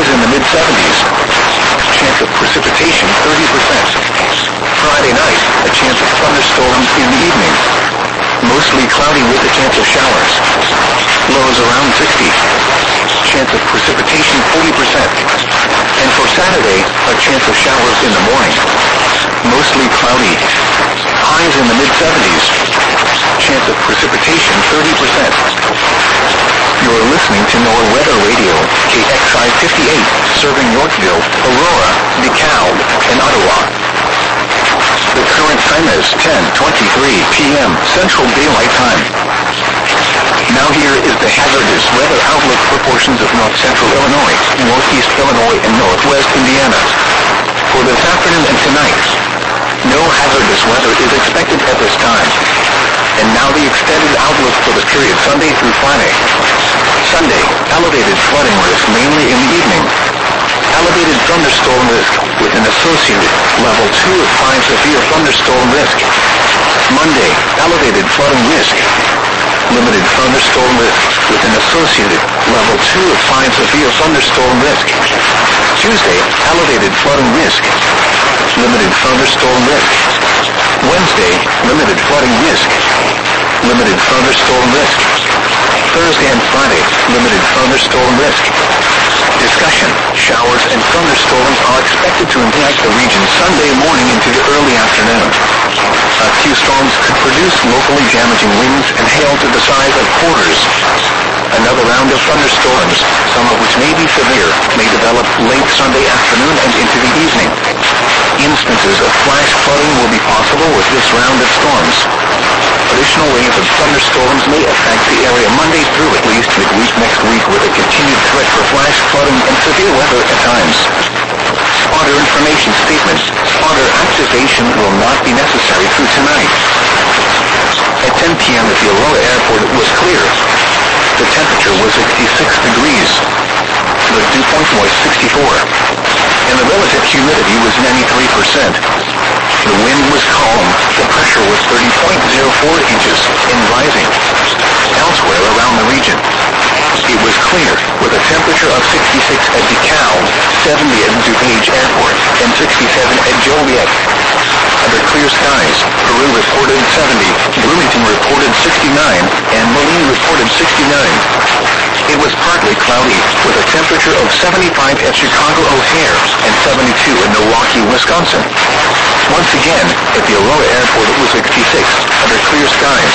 in the mid-70s. Chance of precipitation 30%. Friday night, a chance of thunderstorms in the evening. Mostly cloudy with a chance of showers. Lows around 60. Chance of precipitation 40%. And for Saturday, a chance of showers in the morning. Mostly cloudy. Highs in the mid-70s. Chance of precipitation 30%. You're listening to NOAA Weather Radio, KXI 58, serving Yorkville, Aurora, DeKalb, and Ottawa. The current time is 10:23 p.m. Central Daylight Time. Now here is the hazardous weather outlook for portions of north-central Illinois, northeast Illinois, and northwest Indiana. For this afternoon and tonight, no hazardous weather is expected at this time. And now the extended outlook for the period Sunday through Friday. Sunday, elevated flooding risk mainly in the evening. Elevated thunderstorm risk with an associated level 2 of 5 severe thunderstorm risk. Monday, elevated flooding risk. Limited thunderstorm risk with an associated level 2 of 5 severe thunderstorm risk. Tuesday, elevated flooding risk. Limited thunderstorm risk. Wednesday, limited flooding risk. Limited thunderstorm risk. Thursday and Friday, limited thunderstorm risk. Discussion: showers and thunderstorms are expected to impact the region Sunday morning into the early afternoon. A few storms could produce locally damaging winds and hail to the size of quarters. Another round of thunderstorms, some of which may be severe, may develop late Sunday afternoon and into the evening. Instances of flash flooding will be possible with this round of storms. Additional waves of thunderstorms may affect the area Monday through at least midweek next week with a continued threat for flash flooding and severe weather at times. Spotter information statement. Spotter activation will not be necessary through tonight. At 10 p.m. at the Aurora Airport it was clear. The temperature was 66 degrees. The dew point was 64. And the relative humidity was 93%. The wind was calm. The pressure was 30.04 inches and rising. Elsewhere around the region, it was clear with a temperature of 66 at DeKalb, 70 at DuPage Airport, and 67 at Joliet. Under clear skies, Peru reported 70, Bloomington reported 69, and Moline reported 69. It was partly cloudy, with a temperature of 75 at Chicago O'Hare and 72 in Milwaukee, Wisconsin. Once again, at the Aurora Airport it was 66, under clear skies.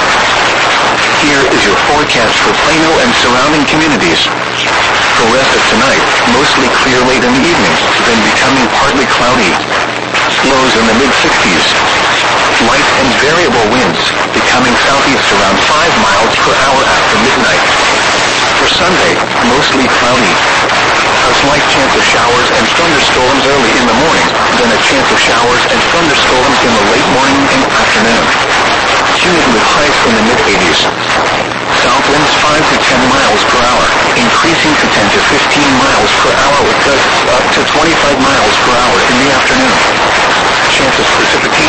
Here is your forecast for Plano and surrounding communities. For rest of tonight, mostly clear late in the evening, then becoming partly cloudy. Lows in the mid-60s. Light and variable winds, becoming southeast around 5 miles per hour after midnight. For Sunday, mostly cloudy. A slight chance of showers and thunderstorms early in the morning, then a chance of showers and thunderstorms in the late morning and afternoon. Humid with highs in the mid-80s. South winds 5 to 10 miles per hour, increasing to 10 to 15 miles per hour with gusts up to 25 miles per hour in the afternoon. Chance of precipitation